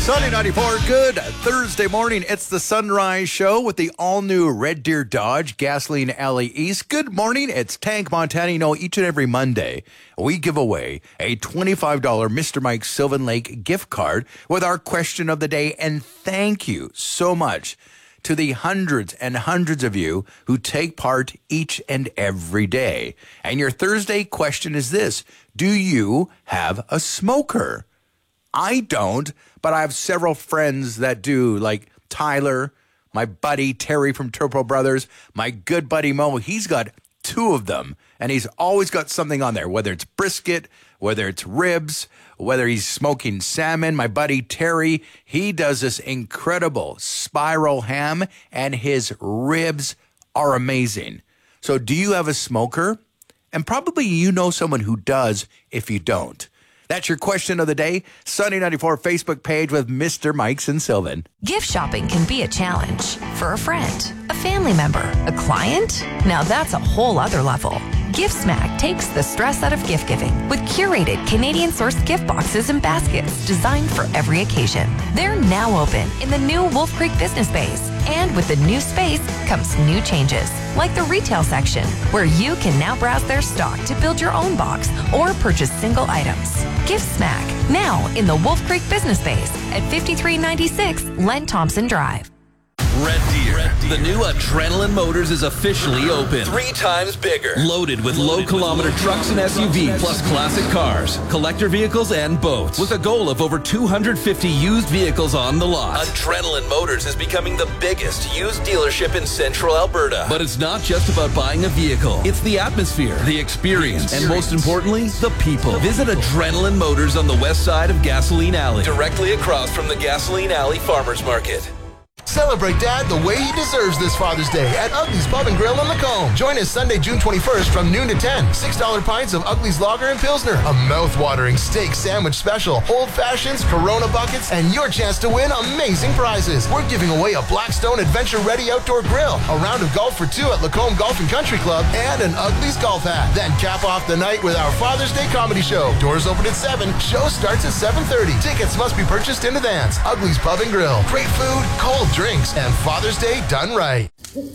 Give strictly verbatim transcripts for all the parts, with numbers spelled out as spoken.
Sunny ninety-four, good Thursday morning. It's the Sunrise Show with the all-new Red Deer Dodge Gasoline Alley East. Good morning. It's Tank Montana. You know, each and every Monday, we give away a twenty-five dollars Mister Mike Sylvan Lake gift card with our question of the day. And thank you so much to the hundreds and hundreds of you who take part each and every day. And your Thursday question is this: do you have a smoker? I don't, but I have several friends that do, like Tyler, my buddy Terry from Turbo Brothers, my good buddy Mo. He's got two of them, and he's always got something on there, whether it's brisket, whether it's ribs, whether he's smoking salmon. My buddy Terry, he does this incredible spiral ham, and his ribs are amazing. So do you have a smoker? And probably you know someone who does if you don't. That's your question of the day. Sunny ninety-four Facebook page with Mister Mike's and Sylvan. Gift shopping can be a challenge for a friend, a family member, a client. Now that's a whole other level. GiftSmack takes the stress out of gift giving with curated Canadian-sourced gift boxes and baskets designed for every occasion. They're now open in the new Wolf Creek Business Space. And with the new space comes new changes, like the retail section, where you can now browse their stock to build your own box or purchase single items. GiftSmack, now in the Wolf Creek Business Space at fifty-three ninety-six Len Thompson Drive. Red Deer, Red Deer, the new Adrenaline Motors is officially open. Three times bigger. Loaded with low-kilometer trucks and S U Vs, plus classic cars, collector vehicles, and boats. With a goal of over two hundred fifty used vehicles on the lot. Adrenaline Motors is becoming the biggest used dealership in Central Alberta. But it's not just about buying a vehicle. It's the atmosphere, the experience, and most importantly, the people. Visit Adrenaline Motors on the west side of Gasoline Alley, directly across from the Gasoline Alley Farmers Market. Celebrate Dad the way he deserves this Father's Day at Ugly's Pub and Grill in Lacombe. Join us Sunday, June twenty-first from noon to ten. six dollars pints of Ugly's Lager and Pilsner, a mouth-watering steak sandwich special, old fashions, Corona buckets, and your chance to win amazing prizes. We're giving away a Blackstone Adventure Ready Outdoor Grill, a round of golf for two at Lacombe Golf and Country Club, and an Ugly's golf hat. Then cap off the night with our Father's Day comedy show. Doors open at seven. Show starts at seven thirty. Tickets must be purchased in advance. Ugly's Pub and Grill. Great food, cold drinks, and Father's Day done right.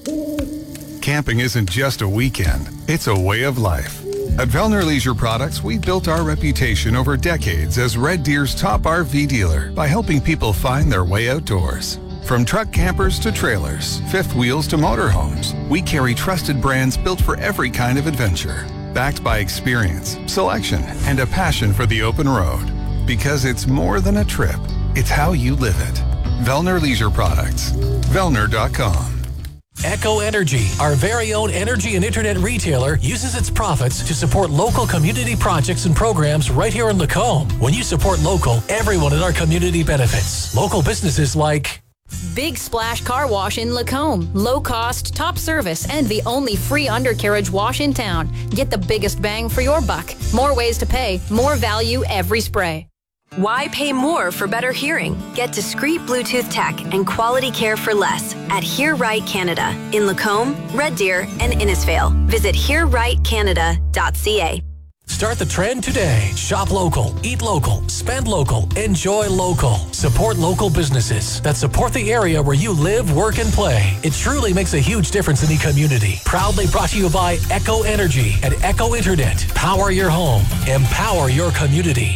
Camping isn't just a weekend, it's a way of life. At Vellner Leisure Products, we built our reputation over decades as Red Deer's top R V dealer by helping people find their way outdoors. From truck campers to trailers, fifth wheels to motorhomes, we carry trusted brands built for every kind of adventure. Backed by experience, selection, and a passion for the open road. Because it's more than a trip, it's how you live it. Vellner Leisure Products. Vellner dot com. Echo Energy, our very own energy and internet retailer, uses its profits to support local community projects and programs right here in Lacombe. When you support local, everyone in our community benefits. Local businesses like Big Splash Car Wash in Lacombe. Low cost, top service, and the only free undercarriage wash in town. Get the biggest bang for your buck. More ways to pay, more value every spray. Why pay more for better hearing? Get discreet Bluetooth tech and quality care for less at Hear Right Canada in Lacombe, Red Deer, and Innisfail. Visit hear right canada dot c a. Start the trend today. Shop local, eat local, spend local, enjoy local. Support local businesses that support the area where you live, work, and play. It truly makes a huge difference in the community. Proudly brought to you by Echo Energy and Echo Internet. Power your home. Empower your community.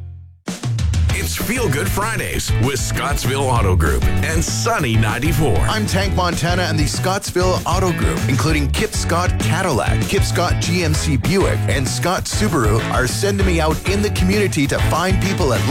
It's Feel Good Fridays with Scottsville Auto Group and Sunny ninety-four. I'm Tank Montana and the Scottsville Auto Group, including Kip Scott Cadillac, Kip Scott G M C Buick, and Scott Subaru, are sending me out in the community to find people at